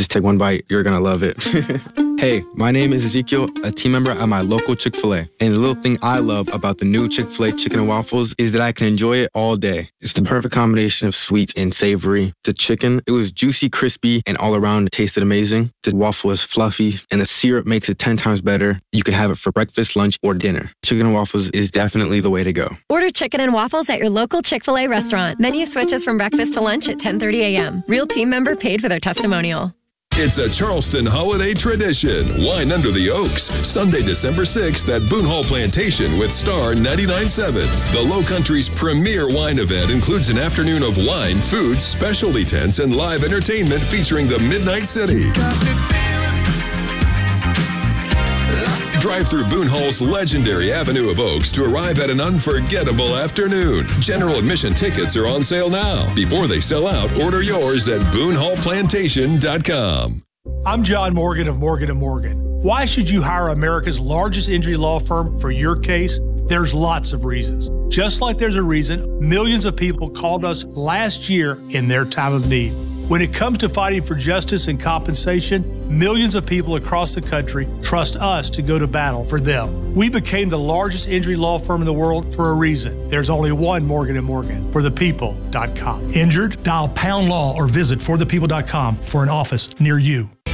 Just take one bite. You're going to love it. Hey, my name is Ezekiel, a team member at my local Chick-fil-A. And the little thing I love about the new Chick-fil-A chicken and waffles is that I can enjoy it all day. It's the perfect combination of sweet and savory. The chicken, it was juicy, crispy, and all around it tasted amazing. The waffle is fluffy, and the syrup makes it 10 times better. You can have it for breakfast, lunch, or dinner. Chicken and waffles is definitely the way to go. Order chicken and waffles at your local Chick-fil-A restaurant. Menu switches from breakfast to lunch at 10:30 a.m. Real team member paid for their testimonial. It's a Charleston holiday tradition. Wine Under the Oaks, Sunday, December 6th at Boone Hall Plantation with Star 99.7. The Low Country's premier wine event includes an afternoon of wine, food, specialty tents, and live entertainment featuring the Midnight City. Drive through Boone Hall's legendary Avenue of Oaks to arrive at an unforgettable afternoon. General admission tickets are on sale now. Before they sell out, order yours at BooneHallPlantation.com. I'm John Morgan of Morgan & Morgan. Why should you hire America's largest injury law firm for your case? There's lots of reasons. Just like there's a reason millions of people called us last year in their time of need. When it comes to fighting for justice and compensation, millions of people across the country trust us to go to battle for them. We became the largest injury law firm in the world for a reason. There's only one Morgan & Morgan, forthepeople.com. Injured? Dial #law or visit forthepeople.com for an office near you.